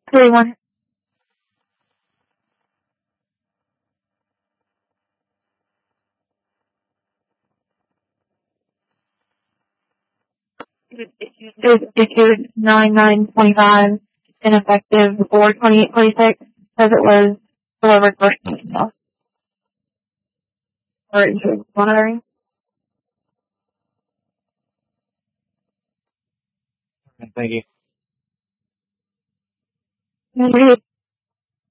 31. Is issued 9/9/25, ineffective 4/28/26, as it was delivered first email. Or issued monitoring. Thank you. Maybe